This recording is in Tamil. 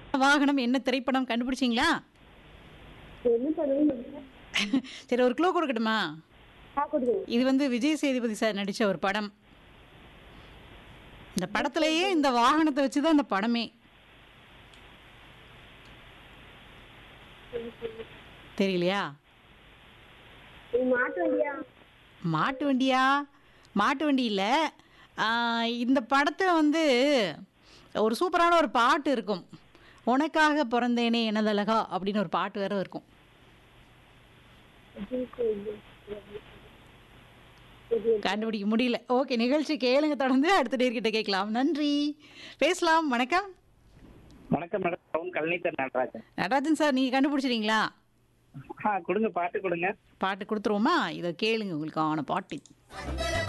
வாகனம் என்ன திரைப்படம் கண்டுபிடிச்சிங்களா? என்ன பண்ணுவீங்க? சரி, ஒரு க்ளூ கொடுக்கட்டுமா? கொடுங்க. இது வந்து விஜய் சேதுபதி சார் நடிச்ச ஒரு படம். இந்த படத்திலேயே இந்த வாகனத்தை வச்சு தான் இந்த படமே. தெரியலையா? இது மாட்டு வண்டியா? மாட்டு வண்டியா? மாட்டு வண்டி இல்ல. இந்த படத்தை வந்து ஒரு சூப்பரான ஒரு பாட்டு இருக்கும். உனக்காக பிறந்தேனே எனதழகா அப்படின்னு ஒரு பாட்டு வேற இருக்கும். கண்டுபிடிக்க முடியல. ஓகே, நிகழ்ச்சி கேளுங்க, தொடர்ந்து அடுத்த நேர்கிட்ட கேட்கலாம். நன்றி, பேசலாம். வணக்கம். வணக்கம் madam. Down கல்நீத்தர் Natarajan. Natarajan sir, நீங்க கண்டுபிடிச்சிட்டீங்களா? கொடுங்க, பாட்டு கொடுங்க. பாட்டு கொடுத்துருவோமா? இதை கேளுங்க, உங்களுக்கு ஆன பாட்டு.